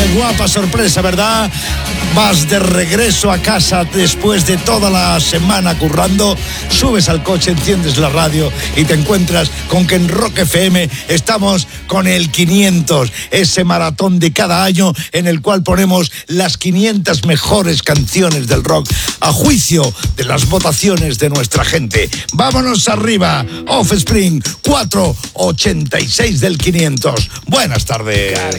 guapa sorpresa, ¿verdad? Vas de regreso a casa después de toda la semana currando, subes al coche, enciendes la radio y te encuentras con que en Rock FM estamos con el 500, ese maratón de cada año en el cual ponemos las 500 mejores canciones del rock a juicio de las votaciones de nuestra gente. Vámonos arriba, Offspring 486 del 500. Buenas tardes.